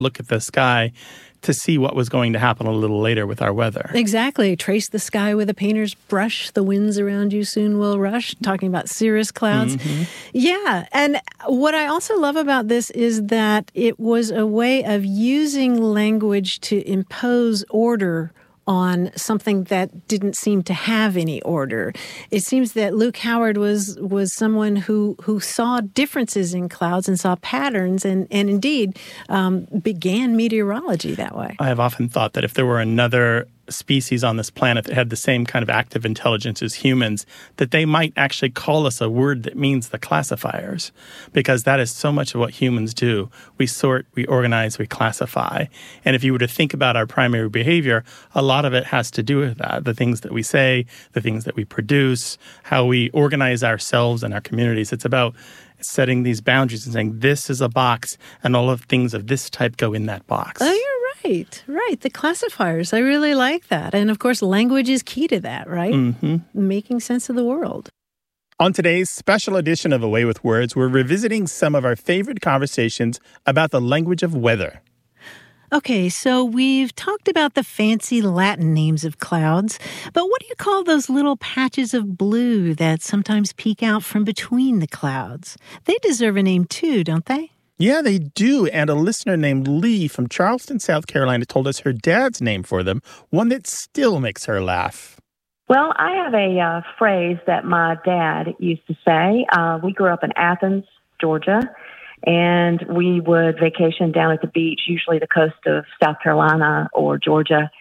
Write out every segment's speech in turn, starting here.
look at the sky to see what was going to happen a little later with our weather. Exactly. Trace the sky with a painter's brush. The winds around you soon will rush. Talking about cirrus clouds. Mm-hmm. Yeah. And what I also love about this is that it was a way of using language to impose order on something that didn't seem to have any order. It seems that Luke Howard was someone who saw differences in clouds and saw patterns and indeed began meteorology that way. I have often thought that if there were another species on this planet that had the same kind of active intelligence as humans, that they might actually call us a word that means the classifiers, because that is so much of what humans do. We sort, we organize, we classify. And if you were to think about our primary behavior, a lot of it has to do with that. The things that we say, the things that we produce, how we organize ourselves and our communities. It's about setting these boundaries and saying, this is a box, and all of things of this type go in that box. Oh, you're right. The classifiers. I really like that. And of course, language is key to that, right? Mm-hmm. Making sense of the world. On today's special edition of A Way with Words, we're revisiting some of our favorite conversations about the language of weather. Okay, so we've talked about the fancy Latin names of clouds, but what do you call those little patches of blue that sometimes peek out from between the clouds? They deserve a name too, don't they? Yeah, they do. And a listener named Lee from Charleston, South Carolina, told us her dad's name for them, one that still makes her laugh. Well, I have a phrase that my dad used to say. We grew up in Athens, Georgia, and we would vacation down at the beach, usually the coast of South Carolina or Georgia,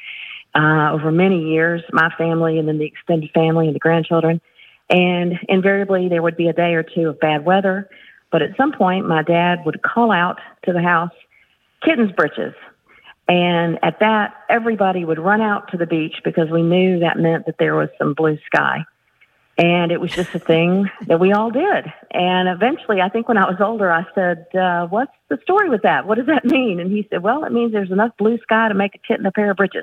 over many years, my family and then the extended family and the grandchildren. And invariably, there would be a day or two of bad weather. But at some point, my dad would call out to the house, "Kitten's britches." And at that, everybody would run out to the beach because we knew that meant that there was some blue sky. And it was just a thing that we all did. And eventually, I think when I was older, I said, what's the story with that? What does that mean? And he said, well, it means there's enough blue sky to make a kitten a pair of britches.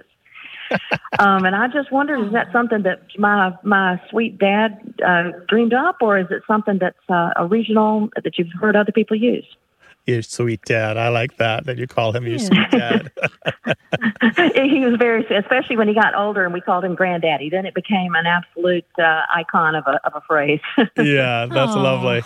And I just wondered, is that something that my sweet dad dreamed up, or is it something that's a regional that you've heard other people use? Your sweet dad. I like that you call him your sweet dad. He was very, especially when he got older and we called him Granddaddy. Then it became an absolute icon of a phrase. Yeah, that's lovely.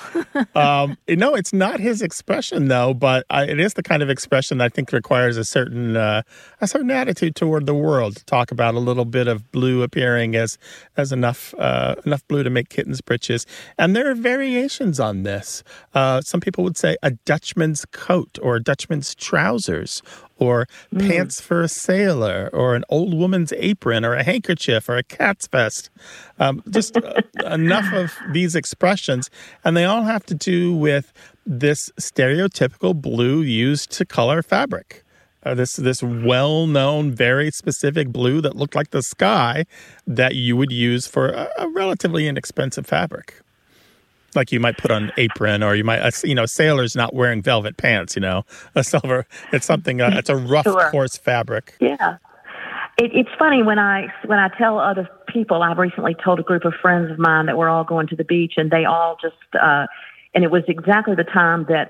It's not his expression though, but it is the kind of expression that I think requires a certain attitude toward the world. To talk about a little bit of blue appearing as enough blue to make kittens' britches, and there are variations on this. Some people would say a Dutchman's coat or a Dutchman's trousers or pants for a sailor or an old woman's apron or a handkerchief or a cat's vest. Just enough of these expressions. And they all have to do with this stereotypical blue used to color fabric. This well-known, very specific blue that looked like the sky that you would use for a relatively inexpensive fabric. Like you might put on an apron, or you might, sailors not wearing velvet pants, a silver. It's something, it's a rough, coarse fabric. Yeah. It's funny when I tell other people, I've recently told a group of friends of mine that we're all going to the beach, and they all just, and it was exactly the time that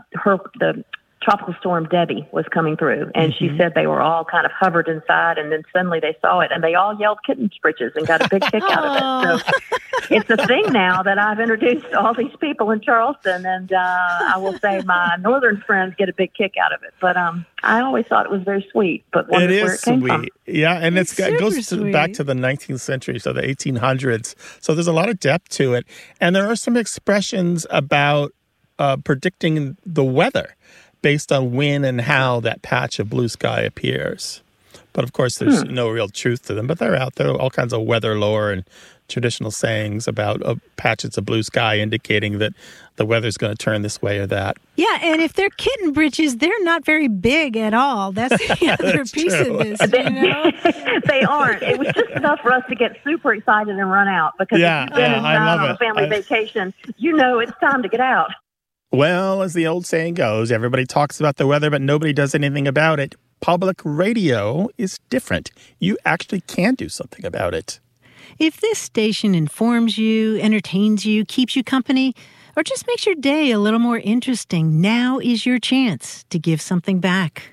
the Tropical Storm Debbie was coming through, and she said they were all kind of hovered inside, and then suddenly they saw it, and they all yelled "Kitten's britches" and got a big kick out of it. So it's a thing now that I've introduced to all these people in Charleston, and I will say my northern friends get a big kick out of it. But I always thought it was very sweet, but wondered where it came from. Yeah, and it goes back to the 19th century, so the 1800s. So there's a lot of depth to it, and there are some expressions about predicting the weather based on when and how that patch of blue sky appears. But of course, there's no real truth to them. But they're out there, all kinds of weather lore and traditional sayings about patches of blue sky indicating that the weather's going to turn this way or that. Yeah, and if they're kitten britches, they're not very big at all. That's the other piece of this, They aren't. It was just enough for us to get super excited and run out. Because if you've been on a family vacation, it's time to get out. Well, as the old saying goes, everybody talks about the weather, but nobody does anything about it. Public radio is different. You actually can do something about it. If this station informs you, entertains you, keeps you company, or just makes your day a little more interesting, now is your chance to give something back.